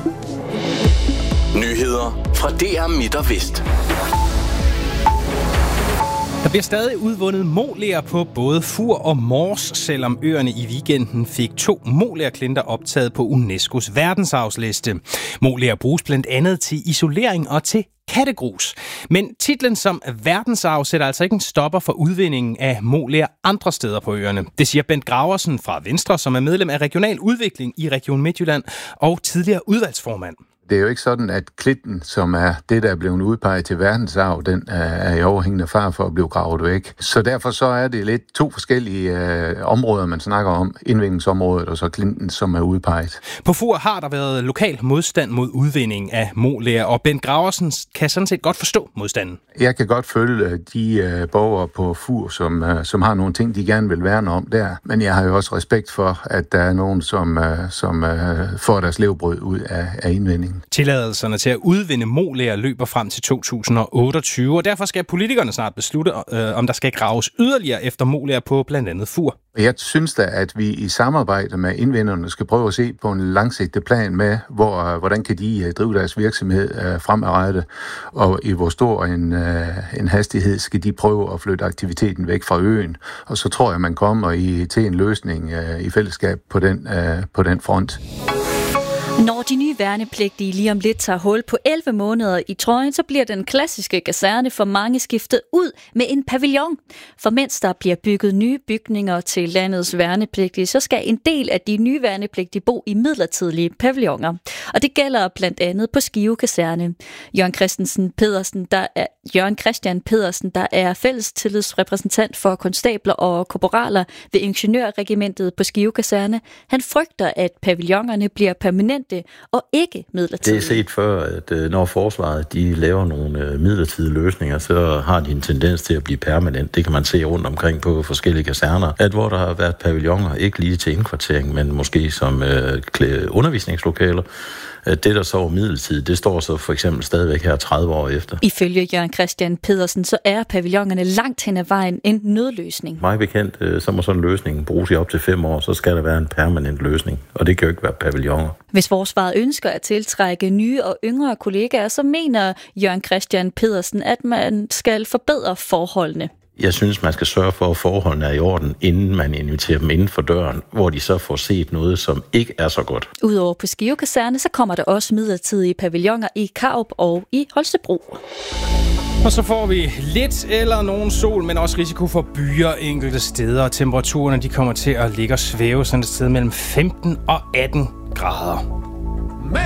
Nyheder fra DR Midt og Vest. Der bliver stadig udvundet moler på både Fur og Mors, selvom øerne i weekenden fik 2 molerklinter optaget på UNESCO's verdensarvsliste. Moler bruges blandt andet til isolering og til kattegrus. Men titlen som verdensarv sætter altså ikke en stopper for udvindingen af moler andre steder på øerne. Det siger Bent Graversen fra Venstre, som er medlem af regional udvikling i Region Midtjylland og tidligere udvalgsformand. Det er jo ikke sådan, at klitten, som er det, der er blevet udpeget til verdensarv, den er i overhængende fare for at blive gravet væk. Så derfor så er det lidt 2 forskellige områder, man snakker om. Indvindingsområdet og så klinten, som er udpeget. På Fur har der været lokal modstand mod udvinding af moler, og Bent Graversen kan sådan set godt forstå modstanden. Jeg kan godt følge de borgere på Fur, som har nogle ting, de gerne vil værne om der. Men jeg har jo også respekt for, at der er nogen, som får deres levebrød ud af indvinding. Tilladelserne til at udvinde moler løber frem til 2028, og derfor skal politikerne snart beslutte, om der skal graves yderligere efter moler på blandt andet Fur. Jeg synes da, at vi i samarbejde med indvinderne skal prøve at se på en langsigtet plan med, hvordan kan de drive deres virksomhed fremadrettet, og i hvor stor en hastighed skal de prøve at flytte aktiviteten væk fra øen. Og så tror jeg, man kommer til en løsning i fællesskab på den front. Når de nye værnepligtige lige om lidt tager hul på 11 måneder i trøjen, så bliver den klassiske kaserne for mange skiftet ud med en pavillon. For mens der bliver bygget nye bygninger til landets værnepligtige, så skal en del af de nye værnepligtige bo i midlertidige pavilloner. Og det gælder blandt andet på Skive Kaserne. Jørgen Christian Pedersen, der er fællestillidsrepræsentant for konstabler og korporaler ved Ingeniørregimentet på Skive Kaserne, han frygter, at pavillonerne bliver permanente og ikke midlertidige. Det er set før, at når forsvaret de laver nogle midlertidige løsninger, så har de en tendens til at blive permanent. Det kan man se rundt omkring på forskellige kaserner, at hvor der har været pavilloner, ikke lige til indkvartering, men måske som undervisningslokaler. Det, der så midlertidigt, det står så for eksempel stadigvæk her 30 år efter. Ifølge Jørgen Christian Pedersen, så er pavillonerne langt hen ad vejen en nødløsning. Meget bekendt, så må sådan en løsning bruges i op til 5 år, så skal der være en permanent løsning, og det kan jo ikke være pavilloner. Hvis forsvaret ønsker at tiltrække nye og yngre kollegaer, så mener Jørgen Christian Pedersen, at man skal forbedre forholdene. Jeg synes, man skal sørge for, at forholdene er i orden, inden man inviterer dem inden for døren, hvor de så får set noget, som ikke er så godt. Udover på Skive Kaserne, så kommer der også midlertidige pavilloner i Karup og i Holstebro. Og så får vi lidt eller nogen sol, men også risiko for byer enkelte steder. Og temperaturerne de kommer til at ligge og svæve sådan et sted mellem 15 og 18 grader.